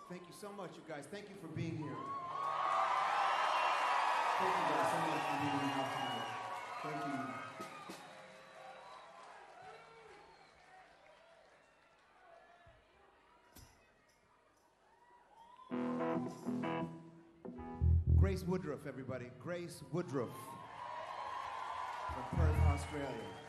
Thank you so much, you guys. Thank you for being here. Thank you guys so much for being here tonight. Thank you. Grace Woodruff, everybody. Grace Woodruff from Perth, Australia.